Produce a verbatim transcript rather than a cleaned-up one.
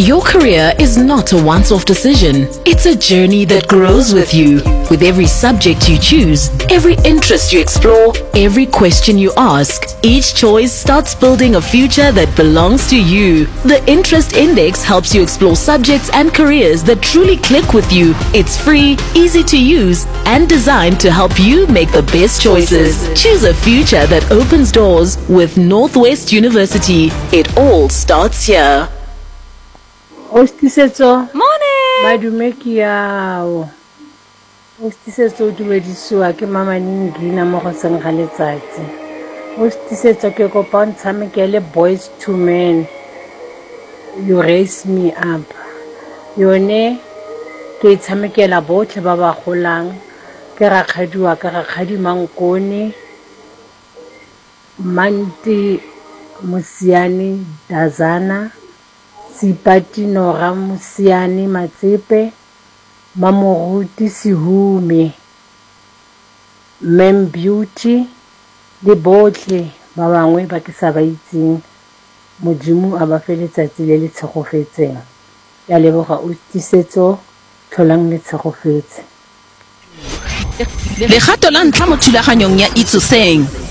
Your career is not a once-off decision. It's a journey that grows with you. With every subject you choose, every interest you explore, every question you ask, each choice starts building a future that belongs to you. The Interest Index helps you explore subjects and careers that truly click with you. It's free, easy to use, and designed to help you make the best choices. Choose a future that opens doors with Northwest University. It all starts here. Ostisetso. Morning. Madumeki yao. Ostisetso dumedisiwa ke mama Ningina mo go seng ga letsatsi. Ostisetso ke kopa ntshamekele Boys to Men. You Raise Me Up. Yone ke tshamekela botlhe ba ba golang ke rakgadiwa ka rakgadi Mankone Manti Musiani Dazana Sipati Nora Musiani Matsepe Mamoruti Sihume Mem Beauty le botlhe ba bangwe ba ke sa ba itseng Modimo a ba fe letsatsi le le tshegofetseng ya leboga Ostisetso tlholang le tshegofetse Legato la ntlha mo thulaganyong ya Itsoseng.